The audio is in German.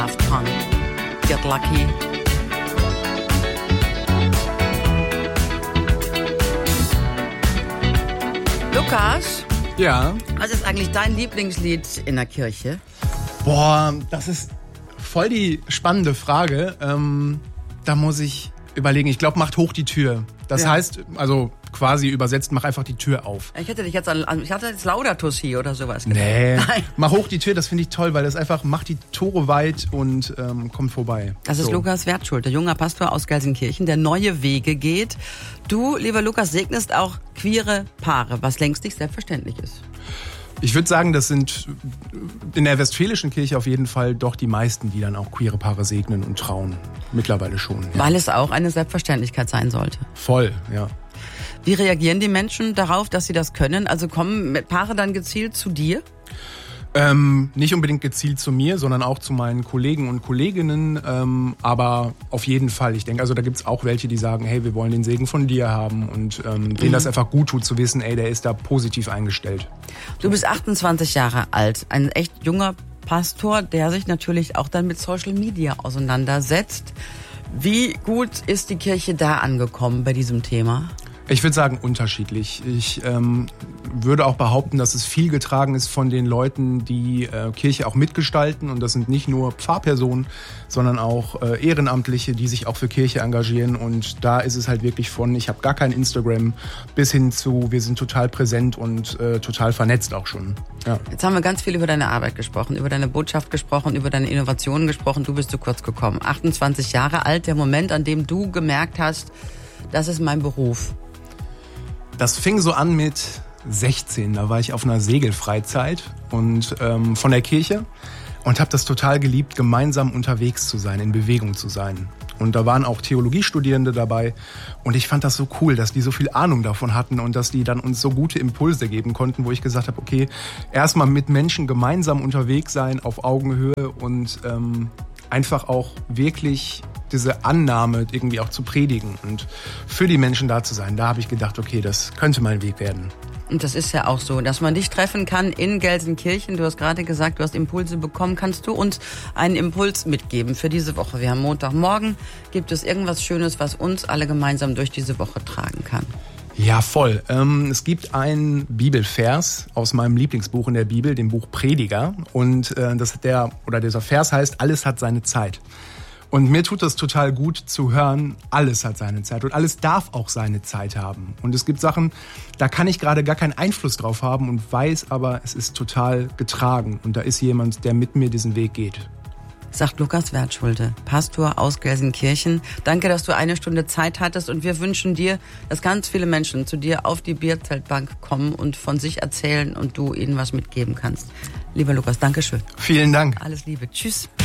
Tongue. Get lucky. Lukas? Ja? Was ist eigentlich dein Lieblingslied in der Kirche? Boah, das ist voll die spannende Frage. Da muss ich überlegen. Ich glaube, macht hoch die Tür. Das heißt, also quasi übersetzt, mach einfach die Tür auf. Ich hatte jetzt Laudatus hier oder sowas gedacht. Nee, Nein. Mach hoch die Tür, das finde ich toll, weil das einfach macht die Tore weit und kommt vorbei. Das ist Lukas Wertschulte, junger Pastor aus Gelsenkirchen, der neue Wege geht. Du, lieber Lukas, segnest auch queere Paare, was längst nicht selbstverständlich ist. Ich würde sagen, das sind in der Westfälischen Kirche auf jeden Fall doch die meisten, die dann auch queere Paare segnen und trauen. Mittlerweile schon. Ja. Weil es auch eine Selbstverständlichkeit sein sollte. Voll, ja. Wie reagieren die Menschen darauf, dass sie das können? Also kommen Paare dann gezielt zu dir? Nicht unbedingt gezielt zu mir, sondern auch zu meinen Kollegen und Kolleginnen. Aber auf jeden Fall. Ich denke, also da gibt's auch welche, die sagen, hey, wir wollen den Segen von dir haben. Und denen das einfach gut tut zu wissen, ey, der ist da positiv eingestellt. Du bist 28 Jahre alt, ein echt junger Pastor, der sich natürlich auch dann mit Social Media auseinandersetzt. Wie gut ist die Kirche da angekommen bei diesem Thema? Ich würde sagen, unterschiedlich. Ich würde auch behaupten, dass es viel getragen ist von den Leuten, die Kirche auch mitgestalten. Und das sind nicht nur Pfarrpersonen, sondern auch Ehrenamtliche, die sich auch für Kirche engagieren. Und da ist es halt wirklich von, ich habe gar kein Instagram, bis hin zu, wir sind total präsent und total vernetzt auch schon. Ja. Jetzt haben wir ganz viel über deine Arbeit gesprochen, über deine Botschaft gesprochen, über deine Innovationen gesprochen. Du bist zu kurz gekommen. 28 Jahre alt, der Moment, an dem du gemerkt hast, das ist mein Beruf. Das fing so an mit 16. Da war ich auf einer Segelfreizeit und von der Kirche und habe das total geliebt, gemeinsam unterwegs zu sein, in Bewegung zu sein. Und da waren auch Theologiestudierende dabei und ich fand das so cool, dass die so viel Ahnung davon hatten und dass die dann uns so gute Impulse geben konnten, wo ich gesagt habe, okay, erstmal mit Menschen gemeinsam unterwegs sein, auf Augenhöhe und einfach auch wirklich diese Annahme irgendwie auch zu predigen und für die Menschen da zu sein. Da habe ich gedacht, okay, das könnte mein Weg werden. Und das ist ja auch so, dass man dich treffen kann in Gelsenkirchen. Du hast gerade gesagt, du hast Impulse bekommen. Kannst du uns einen Impuls mitgeben für diese Woche? Wir haben Montagmorgen. Gibt es irgendwas Schönes, was uns alle gemeinsam durch diese Woche tragen kann? Ja, voll. Es gibt einen Bibelvers aus meinem Lieblingsbuch in der Bibel, dem Buch Prediger. Und dieser Vers heißt, alles hat seine Zeit. Und mir tut das total gut zu hören, alles hat seine Zeit und alles darf auch seine Zeit haben. Und es gibt Sachen, da kann ich gerade gar keinen Einfluss drauf haben und weiß aber, es ist total getragen. Und da ist jemand, der mit mir diesen Weg geht. Sagt Lukas Wertschulte, Pastor aus Gelsenkirchen. Danke, dass du eine Stunde Zeit hattest und wir wünschen dir, dass ganz viele Menschen zu dir auf die Bierzeltbank kommen und von sich erzählen und du ihnen was mitgeben kannst. Lieber Lukas, danke schön. Vielen Dank. Alles Liebe. Tschüss.